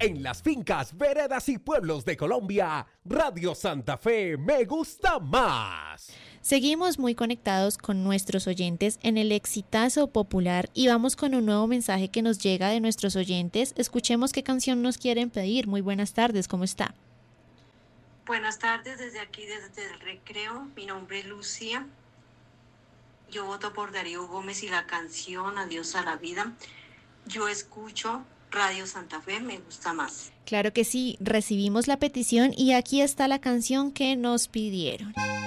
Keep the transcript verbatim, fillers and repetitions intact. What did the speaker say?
en las fincas, veredas y pueblos de Colombia. Radio Santa Fe me gusta más. Seguimos muy conectados con nuestros oyentes en el exitazo popular y vamos con un nuevo mensaje que nos llega de nuestros oyentes. Escuchemos qué canción nos quieren pedir. Muy buenas tardes, ¿cómo está? Buenas tardes, desde aquí, desde el Recreo. Mi nombre es Lucía. Yo voto por Darío Gómez y la canción Adiós a la vida. Yo escucho Radio Santa Fe, me gusta más. Claro que sí, recibimos la petición y aquí está la canción que nos pidieron.